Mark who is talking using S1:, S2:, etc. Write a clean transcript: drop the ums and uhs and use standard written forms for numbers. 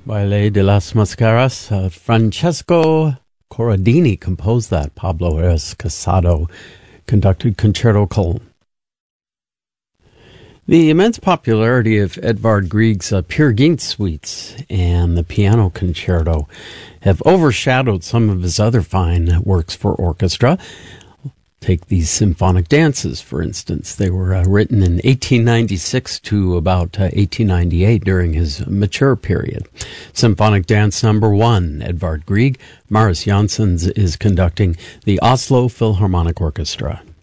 S1: Baile de las Mascaras. Francesco Corradini composed that. Pablo Eras Casado conducted Concerto Cologne. The immense popularity of Edvard Grieg's Peer Gynt suites and the piano concerto have overshadowed some of his other fine works for orchestra. Take these symphonic dances, for instance. They were written in 1896 to about 1898 during his mature period. Symphonic Dance Number 1, Edvard Grieg. Marius Janssens is conducting the Oslo Philharmonic Orchestra.